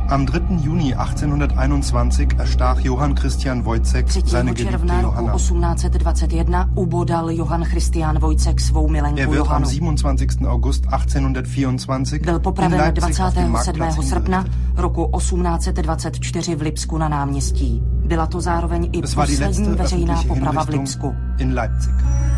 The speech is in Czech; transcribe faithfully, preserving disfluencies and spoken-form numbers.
Am dritten Juni achtzehnhunderteinundzwanzig erstach Johann Christian Wojtek seine geliebte Johanna. osmnáct set dvacet jedna ubodal Johann Christian Wojtek svou milenku Er wird Johanu. am siebenundzwanzigsten August achtzehnhundertvierundzwanzig Byl in popraven Leipzig auf dem dvacátého Marktplatz sedmého srpna hingerichtet. roku osmnáct set dvacet čtyři v Lipsku na náměstí. Byla to zároveň i Es war die letzte poslední veřejná öffentliche poprava v Hinrichtung Lipsku. in Leipzig.